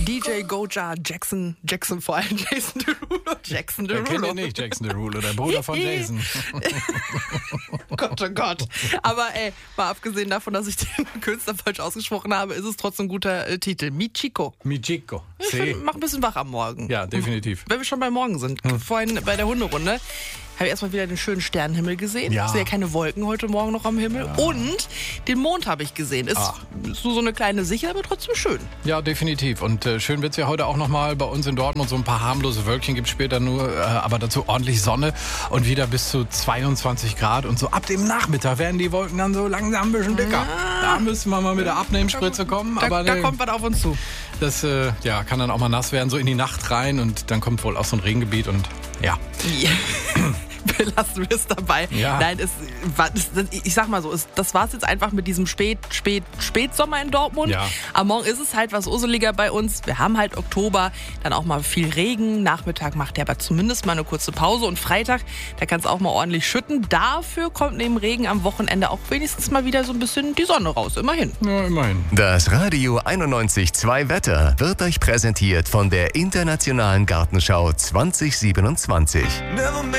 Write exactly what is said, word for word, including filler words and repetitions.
D J Goja, Jackson, Jackson vor allem, Jason Derulo, Jackson Derulo. Wer kennt ihn nicht, Jackson Derulo, der Bruder von Jason. Oh Gott, oh Gott. Aber ey, mal abgesehen davon, dass ich den Künstler falsch ausgesprochen habe, ist es trotzdem ein guter äh, Titel. Michiko. Michiko. Ich find, mach ein bisschen wach am Morgen. Ja, definitiv. Wenn wir schon bei Morgen sind, hm. vorhin bei der Hunderunde, habe ich erstmal wieder den schönen Sternenhimmel gesehen. Ja. Ich sehe ja keine Wolken heute Morgen noch am Himmel. Ja. Und den Mond habe ich gesehen. Ist Ach. so, so eine kleine Sichel, aber trotzdem schön. Ja, definitiv. Und äh, schön wird es ja heute auch nochmal bei uns in Dortmund. So ein paar harmlose Wölkchen gibt es später nur, äh, aber dazu ordentlich Sonne und wieder bis zu zweiundzwanzig Grad. Und so ab dem Nachmittag werden die Wolken dann so langsam ein bisschen dicker. Ja. Da müssen wir mal mit der Abnehmspritze kommen. Da, aber da ne, kommt was auf uns zu. Das äh, ja, kann dann auch mal nass werden, so in die Nacht rein. Und dann kommt wohl auch so ein Regengebiet und ja. ja. Belassen wir es dabei. Ja. Nein, es, ich sag mal so, es, das war es jetzt einfach mit diesem Spät, Spät, Spätsommer in Dortmund. Ja. Am Morgen ist es halt was useliger bei uns. Wir haben halt Oktober, dann auch mal viel Regen. Nachmittag macht der aber zumindest mal eine kurze Pause. Und Freitag, da kann es auch mal ordentlich schütten. Dafür kommt neben Regen am Wochenende auch wenigstens mal wieder so ein bisschen die Sonne raus. Immerhin. Ja, immerhin. Das Radio einundneunzig Komma zwei Wetter wird euch präsentiert von der Internationalen Gartenschau zwanzig siebenundzwanzig.